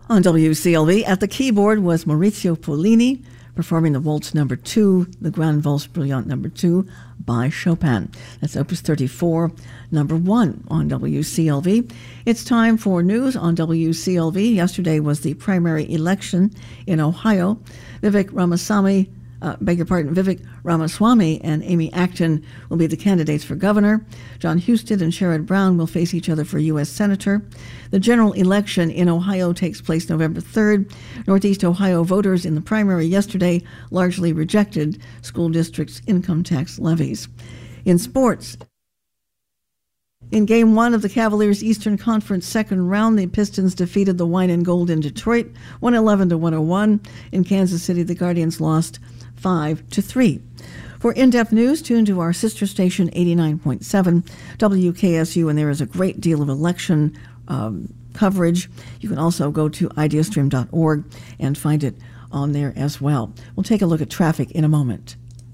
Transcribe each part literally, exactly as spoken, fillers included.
On W C L V, at the keyboard was Maurizio Pollini, performing the Waltz Number Two, the Grand Valse Brillante Number Two by Chopin. That's Opus thirty-four, Number One on W C L V. It's time for news on W C L V. Yesterday was the primary election in Ohio. Vivek Ramaswamy, uh, beg your pardon, Vivek Ramaswamy and Amy Acton will be the candidates for governor. John Husted and Sherrod Brown will face each other for U S senator. The general election in Ohio takes place November third. Northeast Ohio voters in the primary yesterday largely rejected school districts' income tax levies. In sports, in Game one of the Cavaliers' Eastern Conference second round, the Pistons defeated the Wine and Gold in Detroit, one eleven to one oh one. In Kansas City, the Guardians lost five to three. For in-depth news, tune to our sister station, eighty-nine point seven W K S U, and there is a great deal of election um, coverage. You can also go to ideastream dot org and find it on there as well. We'll take a look at traffic in a moment.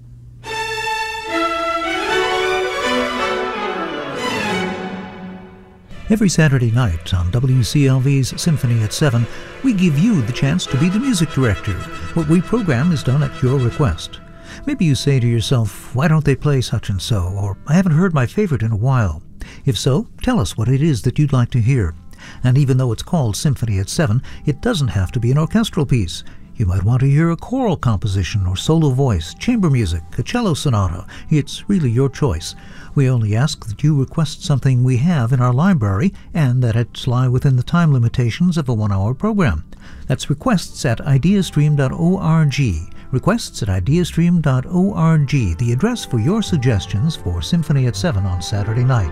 Every Saturday night on W C L V's Symphony at seven, we give you the chance to be the music director. What we program is done at your request. Maybe you say to yourself, why don't they play such and so? Or, I haven't heard my favorite in a while. If so, tell us what it is that you'd like to hear. And even though it's called Symphony at seven, it doesn't have to be an orchestral piece. You might want to hear a choral composition or solo voice, chamber music, a cello sonata. It's really your choice. We only ask that you request something we have in our library and that it lie within the time limitations of a one-hour program. That's requests at ideastream dot org. Requests at ideastream dot org, the address for your suggestions for Symphony at seven on Saturday night.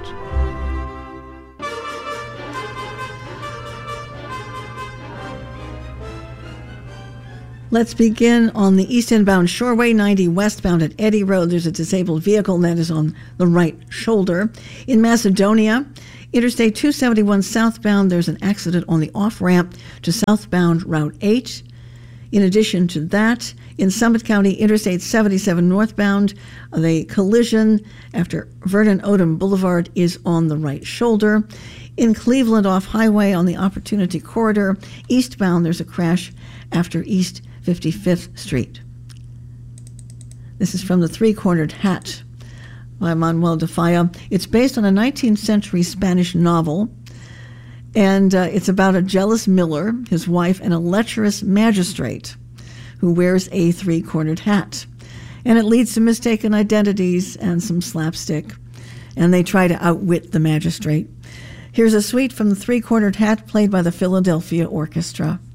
Let's begin on the east-inbound Shoreway, ninety westbound at Eddy Road. There's a disabled vehicle that is on the right shoulder. In Macedonia, Interstate two seventy-one southbound, there's an accident on the off-ramp to southbound Route eight. In addition to that, in Summit County, Interstate seventy-seven northbound, the collision after Vernon Odom Boulevard is on the right shoulder. In Cleveland off-highway on the Opportunity Corridor, eastbound, there's a crash after East fifty-fifth Street. This is from The Three-Cornered Hat by Manuel de Falla. It's based on a nineteenth century Spanish novel, and uh, it's about a jealous miller, his wife, and a lecherous magistrate who wears a three-cornered hat. And it leads to mistaken identities and some slapstick, and they try to outwit the magistrate. Here's a suite from The Three-Cornered Hat, played by the Philadelphia Orchestra.